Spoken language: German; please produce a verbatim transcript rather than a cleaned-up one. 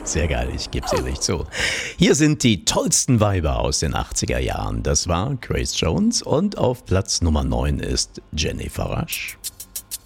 Sehr geil, ich geb's ehrlich zu. Hier sind die tollsten Weiber aus den achtziger Jahren. Das war Grace Jones und auf Platz Nummer neun ist Jennifer Rush.